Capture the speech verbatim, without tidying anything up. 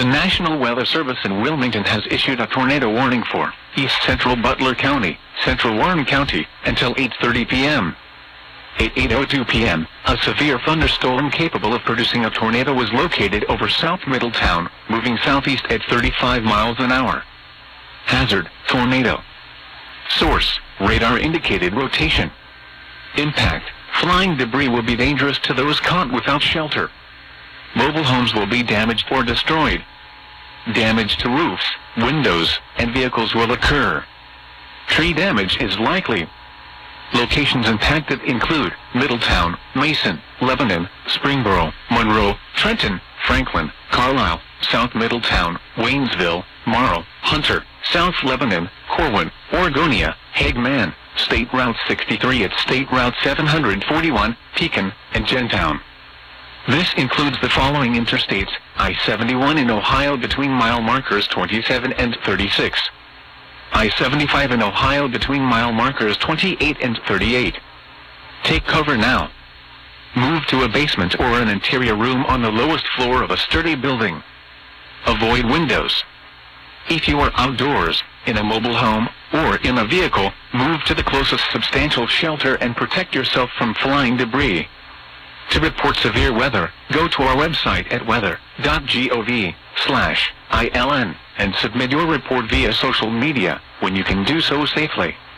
The National Weather Service in Wilmington has issued a tornado warning for East Central Butler County, Central Warren County, until eight thirty p m At eight oh two p m, a severe thunderstorm capable of producing a tornado was located over South Middletown, moving southeast at thirty-five miles an hour. Hazard, tornado. Source, radar indicated rotation. Impact, flying debris will be dangerous to those caught without shelter. Mobile homes will be damaged or destroyed. Damage to roofs, windows, and vehicles will occur. Tree damage is likely. Locations impacted include Middletown, Mason, Lebanon, Springboro, Monroe, Trenton, Franklin, Carlisle, South Middletown, Waynesville, Morrow, Hunter, South Lebanon, Corwin, Oregonia, Hagman, State Route sixty-three at State Route seven forty-one, Pekin, and Gentown. This includes the following interstates: I seventy-one in Ohio between mile markers twenty-seven and thirty-six. I seventy-five in Ohio between mile markers twenty-eight and thirty-eight. Take cover now. Move to a basement or an interior room on the lowest floor of a sturdy building. Avoid windows. If you are outdoors, in a mobile home, or in a vehicle, move to the closest substantial shelter and protect yourself from flying debris. To report severe weather, go to our website at weather dot gov slash I L N and submit your report via social media when you can do so safely.